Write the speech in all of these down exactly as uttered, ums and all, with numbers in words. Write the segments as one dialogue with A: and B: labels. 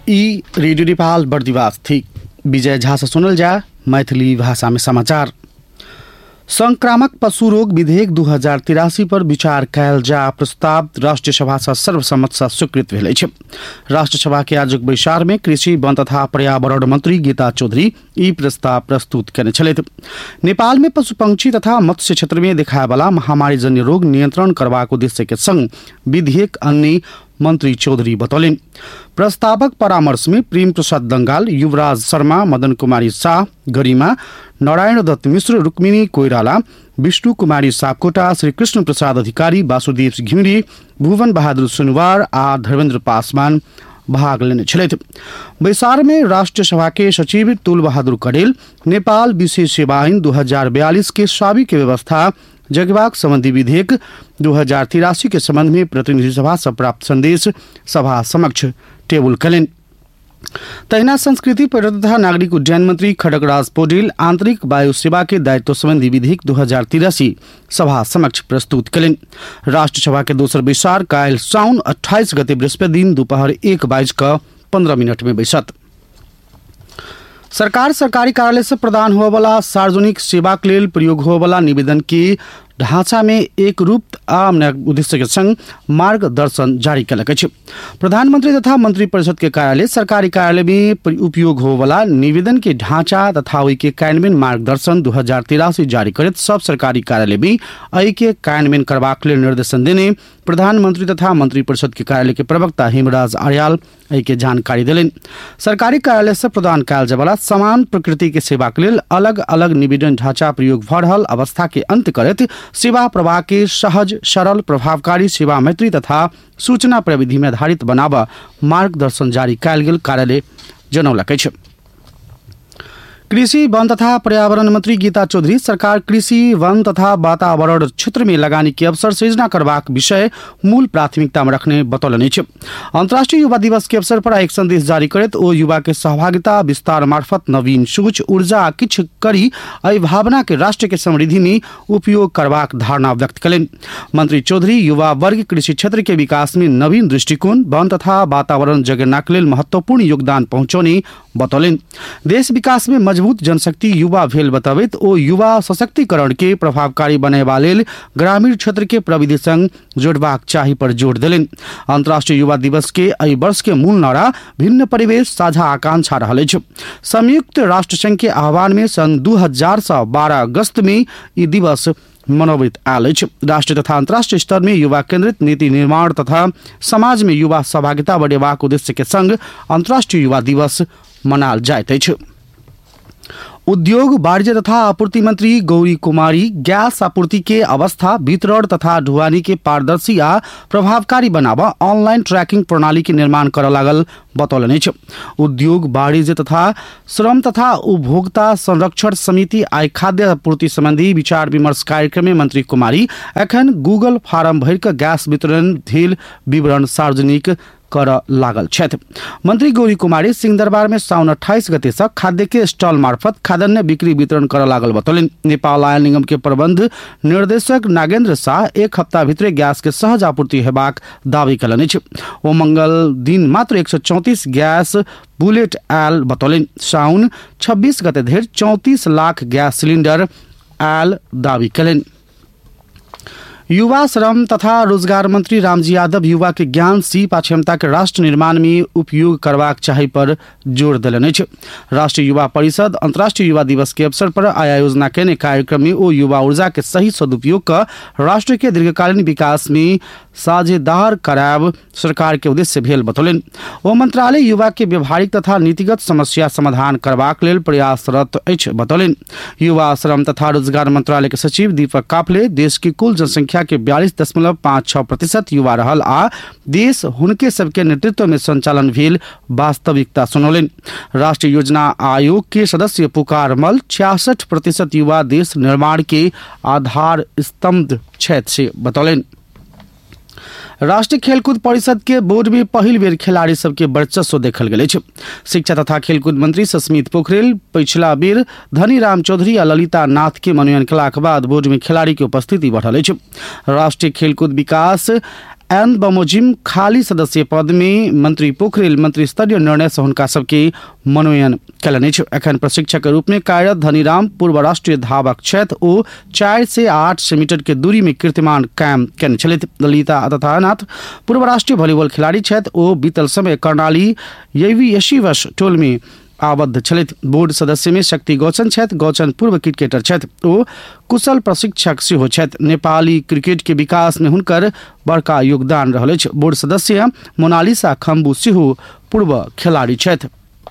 A: ई radio Nepal Bardibas थी। विजय झा से सुनल जा मैथिली भाषा में समाचार। संक्रामक पशु रोग विधेयक दू हजार तिरासी पर विचार कयल जा प्रस्ताव राष्ट्रीय सभा से सर्वसम्मत से स्वीकृत भेल अछि। राष्ट्रीय सभा के आजुक बैसार में कृषि वन तथा पर्यावरण मंत्री गीता चौधरी ई प्रस्ताव प्रस्तुत कयने छलैथ। नेपाल में पशु पंक्षी तथा मत्स्य क्षेत्र में देखाय वाला महामारी जन्य रोग नियंत्रण करबाक उद्देश्य के संग विधेयक अन्य मंत्री चौधरी बतौलें। प्रस्तावक परामर्श में प्रेम प्रसाद दंगाल, युवराज शर्मा, मदन कुमारी शाह, गरिमा, नारायण दत्त मिश्र, रुक्मिणी कोइराला, विष्णु कुमारी सापकोटा, श्री कृष्ण प्रसाद अधिकारी, वासुदेव घिमिरे, भुवन बहादुर सुनवार आ धर्मेन्द्र पासवान भाग लेने छलैथ। बैसार में राष्ट्रीय सभा के सचिव तुल बहादुर कडेल नेपाल विशेष सेवा ऐन दू हजार बयालीस के स्वाभाविक व्यवस्था जगवाक संबंधी विधेयक दू हजार तिरासी के संबंध में प्रतिनिधि सभा से प्राप्त संदेश सभा समक्ष टेबल करें। तैना संस्कृति पर्यटन तथा नागरिक उड्डयन मंत्री खड्गराज पौडेल आंतरिक वायु सेवा के दायित्व संबंधी विधेयक दू हजार तिरासी सभा समक्ष प्रस्तुत करें। राष्ट्रीय सभा के दोसर बैसार काल साउन अट्ठाईस गते बृहस्पति दिन दोपहर एक बाईज का पंद्रह मिनट में बैसत। सरकार सरकारी कार्यालय से प्रदान होने वाला सार्वजनिक सेवा के लिए प्रयोग होने वाला निवेदन की ढांचा में एक रूप आम उद्देश्य के संग मार्गदर्शन जारी कयलक अछि। प्रधानमंत्री तथा मंत्री परिषद के कार्यालय सरकारी कार्यालय में उपयोग हो वाला निवेदन के ढांचा तथा ओई के कार्यान्वयन मार्गदर्शन दू हजार तिरासी जारी करत सब सरकारी कार्यालय में एहि के कार्यान्वयन करबाक लेल निर्देशन देने प्रधानमंत्री तथा मंत्री परिषद के कार्यालय के प्रवक्ता हेमराज आर्याल एहि के जानकारी दिलेन। सरकारी कार्यालय से प्रदान कयल जाय वाला समान प्रकृति के सेवा के लेल अलग अलग निवेदन ढांचा प्रयोग भ रहल अवस्था के अंत करत सेवा प्रवाह के सहज, सरल, प्रभावकारी, सेवा मैत्री तथा सूचना प्रविधि में आधारित बनावा मार्गदर्शन जारी कयल गेल कार्यालय जनौलक अछि। कृषि वन तथा पर्यावरण मंत्री गीता चौधरी सरकार कृषि वन तथा वातावरण क्षेत्र में लगानी के अवसर सृजना करबाक विषय मूल प्राथमिकता में रखने बतौलनि अछि। अंतर्राष्ट्रीय युवा दिवस के अवसर पर एक संदेश जारी करत ओ युवा के सहभागिता विस्तार मार्फत नवीन सोच, ऊर्जा किछ करी एहि भावना के राष्ट्र के समृद्धि में उपयोग करबाक धारणा व्यक्त कयलनि। मंत्री चौधरी युवा वर्ग कृषि क्षेत्र के विकास में नवीन दृष्टिकोण, वन तथा वातावरण जगेरना के लेल महत्वपूर्ण योगदान पहुंचौने बतौलनि। देश विकास में मजबूत जनशक्ति युवा भेल बताबैत ओ युवा सशक्तिकरण के प्रभावकारी बनेबा लेल ग्रामीण क्षेत्र के प्रविधि संग जोड़बाक चाही पर जोर देलनि। अंतर्राष्ट्रीय युवा दिवस के एहि वर्ष के मूल नारा भिन्न परिवेश साझा आकांक्षा रहल अछि। संयुक्त राष्ट्र संघ के आह्वान में सन दू हजार से बारह अगस्त में ई दिवस मनोवित आयल अछि। राष्ट्रीय तथा अंतर्राष्ट्रीय स्तर में युवा केंद्रित नीति निर्माण तथा समाज में युवा सहभागिता बढ़ेबाक उद्देश्य के संग अंतर्राष्ट्रीय युवा दिवस मनाल जाइत अछि। उद्योग, वाणिज्य तथा आपूर्ति मंत्री गौरी कुमारी गैस आपूर्ति के अवस्था, वितरण तथा ढुवानी के पारदर्शी आ प्रभावकारी बनावा ऑनलाइन ट्रैकिंग प्रणाली के निर्माण कर लागल बतौलनि अछि। उद्योग, वाणिज्य तथा श्रम तथा उपभोक्ता संरक्षण समिति आइ खाद्य आपूर्ति संबंधी विचार विमर्श कार्यक्रम में मंत्री कुमारी एखन गूगल फार्म भरि के गैस वितरण भेल विवरण सार्वजनिक कर लागल छथि। मंत्री गौरी कुमारी सिंहदरबार में साउन अट्ठाईस गते से खाद्य के स्टॉल मार्फत खाद्यान्न बिक्री वितरण कर लागल बतौलनि। नेपाल आयल निगम के प्रबंध निर्देशक नागेंद्र शाह एक हफ्ता भीतर गैस के सहज आपूर्ति हेबाक दावी कयलनि अछि। ओ मंगल दिन मात्र एक सौ चौंतीस गैस बुलेट आयल बतौलनि। साउन छब्बीस गते धरि चौंतीस लाख गैस सिलेंडर आयल दावी कयलनि। युवा श्रम तथा रोजगार मंत्री रामजी यादव युवा के ज्ञान, सीप आ क्षमता के राष्ट्र निर्माण में उपयोग करबाक चाही पर जोर देलनि अछि। राष्ट्रीय युवा परिषद अंतर्राष्ट्रीय युवा दिवस के अवसर पर आयोजना केने कार्यक्रम में ओ युवा ऊर्जा के सही सदुपयोग कर राष्ट्र के दीर्घकालीन विकास में साझेदार कराब सरकार के उद्देश्य भेल बतौलनि। ओ मंत्रालय युवा के व्यवहारिक तथा नीतिगत समस्या समाधान करबाक लेल प्रयासरत अछि बतौलनि। युवा श्रम तथा रोजगार मंत्रालय के सचिव दीपक काफले देश की कुल जनसंख्या के बयालीस दशमलव पाँच छह प्रतिशत युवा रहल आ देश हुनके सबके नेतृत्व में संचालन भेल वास्तविकता सुनौलनि। राष्ट्रीय योजना आयोग के सदस्य पुकार मल छियासठ प्रतिशत युवा देश निर्माण के आधार स्तंभ छथि से बतौलनि। राष्ट्रीय खेलकूद परिषद के बोर्ड में पहिल बेर खिलाड़ी सबके वर्चस्व देखल गेल अछि। शिक्षा तथा खेलकूद मंत्री सस्मित पोखरेल पिछला बेर धनीराम चौधरी आ ललिता नाथ के मनोनयन कयलाक बाद बोर्ड में खिलाड़ी के उपस्थिति बढ़ल अछि। राष्ट्रीय खेलकूद विकास एन बमोजिम खाली सदस्य पद में मंत्री पोखरेल मंत्री स्तरीय निर्णय से हुनका सबके मनोनयन कयलनि अछि। एखन प्रशिक्षक के रूप में कार्यरत धनीराम पूर्व राष्ट्रीय धावक छथि। ओ चारि से आठ सौ मीटर के दूरी में कीर्तिमान कायम कयने छथि। ललिता आदित्यनाथ पूर्व राष्ट्रीय वॉलीबॉल खिलाड़ी छथि। ओ बीतल समय कर्णाली यशीवश टोल में आबद्ध छथि। बोर्ड सदस्य में शक्ति गौचन छथि। गौचन पूर्व क्रिकेटर छथि। ओ कुशल प्रशिक्षक सेहो छथि। नेपाली क्रिकेट के विकास में हुनकर बड़का योगदान रहल अछि। बोर्ड सदस्य मोनालिसा खम्बू सेहो पूर्व खिलाड़ी छथि।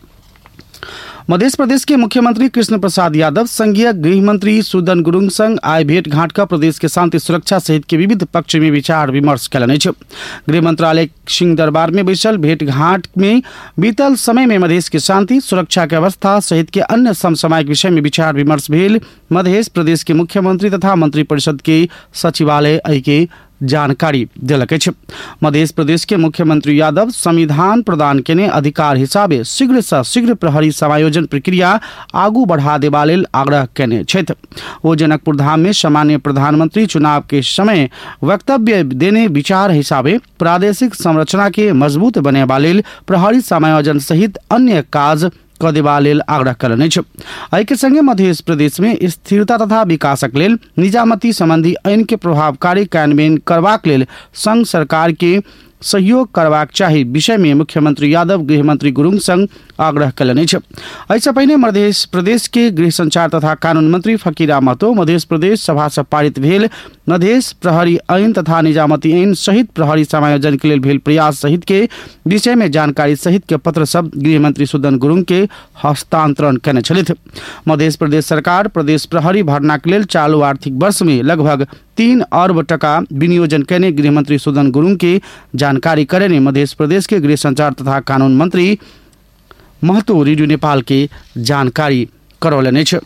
A: मध्य प्रदेश के मुख्यमंत्री कृष्ण प्रसाद यादव संघीय गृह मंत्री सुदन गुरुङ संग आय भेंटघाट का प्रदेश के शांति सुरक्षा सहित के विविध पक्ष में विचार विमर्श कयलनि अछि। गृह मंत्रालय सिंह दरबार में बैसल भेंटघाट में बीतल समय में मधेश के शांति सुरक्षा के अवस्था सहित के अन्य समसामयिक विषय में विचार विमर्श भेल। मध्य प्रदेश के मुख्यमंत्री तथा मंत्री परिषद के सचिवालय एहि के जानकारी दिलक अछि। मध्य प्रदेश के मुख्यमंत्री यादव संविधान प्रदान केने अधिकार हिसाबे शीघ्र से शीघ्र प्रहरी समायोजन प्रक्रिया आगू बढ़ा देबा लेल आग्रह केने छथि। ओ जनकपुर धाम में सामान्य प्रधानमंत्री चुनाव के समय वक्तव्य देने विचार हिसाबे प्रादेशिक संरचना के मजबूत बनेबा लेल प्रहरी समायोजन सहित अन्य काज क देबा लेल आग्रह कयलनि अछि। एहि के संगे मध्य प्रदेश में स्थिरता तथा विकासक लेल निजामती संबंधी आइन के प्रभावकारी कार्यान्वयन करबाक लेल संघ सरकार के सहयोग करबाक चाही विषय में मुख्यमंत्री यादव गृह मंत्री गुरुङ संग आग्रह कयलनि अछि। एहिसँ पहिने मध्य प्रदेश के गृह संचार तथा कानून मंत्री फकीरा महतो मध्य प्रदेश सभा से पारित भेल मध्य प्रहरी आइन तथा निजामती आइन सहित प्रहरी समायोजन के लेल भेल प्रयास सहित के विषय में जानकारी सहित के पत्र सब गृह मंत्री सुदन गुरुङ के हस्तांतरण कयने छथि। मध्य प्रदेश सरकार प्रदेश प्रहरी भरना के लेल चालू आर्थिक वर्ष में लगभग तीन अरब टका विनियोजन करने गृह मंत्री सुदन गुरुङ के जानकारी करने मध्य प्रदेश के गृह संचार तथा कानून मंत्री महतो रेडियो नेपाल के जानकारी करौलनि अछि।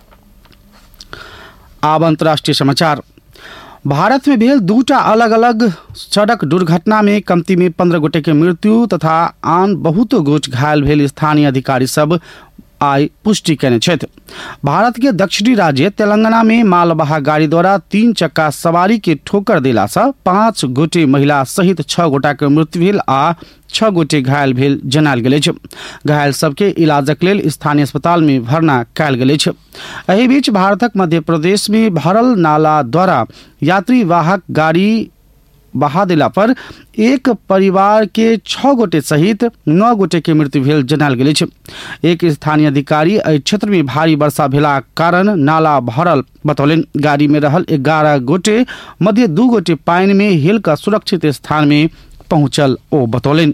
A: आब अंतर्राष्ट्रीय समाचार। भारत में भेल दूटा अलग अलग सड़क दुर्घटना में कमती में पंद्रह गोटे के मृत्यु तथा आन बहुत गोट घायल भेल स्थानीय अधिकारी सब आय पुष्टि कयने छथि। भारत के दक्षिणी राज्य तेलंगाना में मालवाहक गाड़ी द्वारा तीन चक्का सवारी के ठोकर देला से पांच गोटे महिला सहित छह गोटा के मृत्यु भेल आ छह गोटे घायल भेल जनायल गेल अछि। घायल सबके इलाजक लेल स्थानीय अस्पताल में भर्ना कयल गेल अछि। एहि बीच भारतक मध्य प्रदेश में भरल नाला द्वारा यात्री वाहक गाड़ी बहा देला पर एक परिवार के छह गोटे सहित नौ गोटे के मृत्यु भेल जनायल गेल अछि। एक स्थानीय अधिकारी एहि क्षेत्र में भारी वर्षा भेला कारण नाला भरल बतौलन। गाड़ी में रहल ग्यारह गोटे मध्य दू गोटे पानि में हेल कर सुरक्षित स्थान में पहुंचल ओ बतौलन।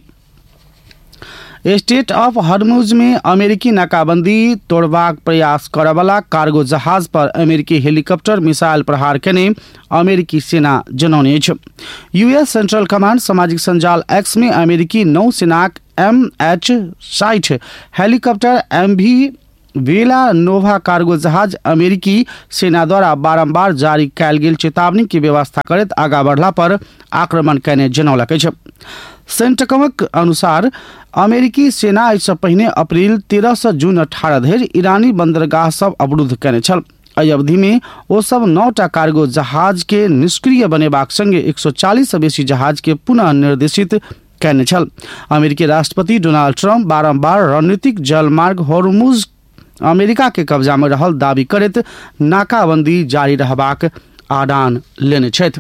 A: स्टेट ऑफ हॉर्मुज में अमेरिकी नाकाबंदी तोड़बाक प्रयास करय वाला कार्गो जहाज पर अमेरिकी हेलीकॉप्टर मिसाइल प्रहार केने अमेरिकी सेना जनौने अछि। यूएस सेंट्रल कमांड सामाजिक संजाल एक्स में अमेरिकी नौसेनाक एम एच साठ हेलीकॉप्टर एम वी वेला नोवा कार्गो जहाज अमेरिकी सेना द्वारा बारंबार जारी कयल गेल चेतावनी की व्यवस्था करैत आगा बढ़ला पर आक्रमण कयने जनौलक अछि। सेंटकमक अनुसार अमेरिकी सेना एहिसँ पहिने अप्रैल तेरह से जून अठारह धरि ईरानी बंदरगाह सब अवरुद्ध कयने छल। एहि अवधि में ओ सब नौटा कार्गो जहाज के निष्क्रिय बनेबाक संगे एक सौ चालीस से बेसी जहाज के पुनः निर्देशित कयने छल। अमेरिकी राष्ट्रपति डोनाल्ड ट्रंप बारंबार रणनीतिक जलमार्ग हॉर्मुज अमेरिका के कब्जा में रहल दावी करैत नाकाबंदी जारी रहबाक आदान लेने छथि।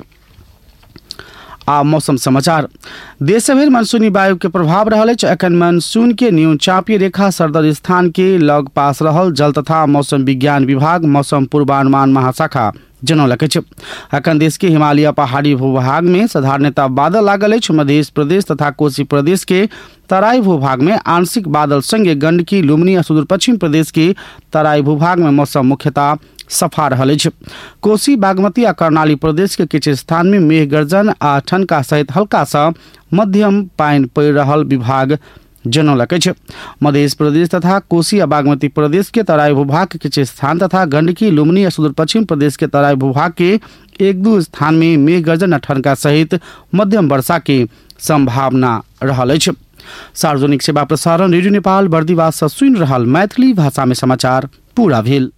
A: आ मौसम समाचार। देश भर मानसूनी वायु के प्रभाव रहल अछि। एखन मानसून के न्यून चापीय रेखा सरदर स्थान के लग पास रहल जल तथा मौसम विज्ञान विभाग मौसम पूर्वानुमान महाशाखा जनौलक अछि। अखन देश के हिमालय पहाड़ी भूभाग में साधारणतः बादल लागल अछि। मध्य प्रदेश तथा कोसी प्रदेश के तराई भूभाग में आंशिक बादल संगे गंडकी लुम्बिनी आ सुदूर पश्चिम प्रदेश के तराई भूभाग में मौसम मुख्यतः सफा रहल अछि। कोसी बागमती आ कर्णाली प्रदेश के किछु स्थान में मेघ गर्जन आ ठनका सहित हल्का सा मध्यम पानि पड़ि रहल विभाग जनौलक अछि। मध्य प्रदेश तथा कोसी आ बागमती प्रदेश के तराई भूभाग के किछु स्थान तथा गंडकी लुम्बिनी आ सुदूर पश्चिम प्रदेश के तराई भूभाग के एक दू स्थान में मेघ गर्जन आ ठनका सहित मध्यम वर्षा के संभावना रहल अछि। सार्वजनिक सेवा प्रसारण रेडियो नेपाल बर्दिवास से सुनि रहल मैथिली भाषा में समाचार पूरा भेल।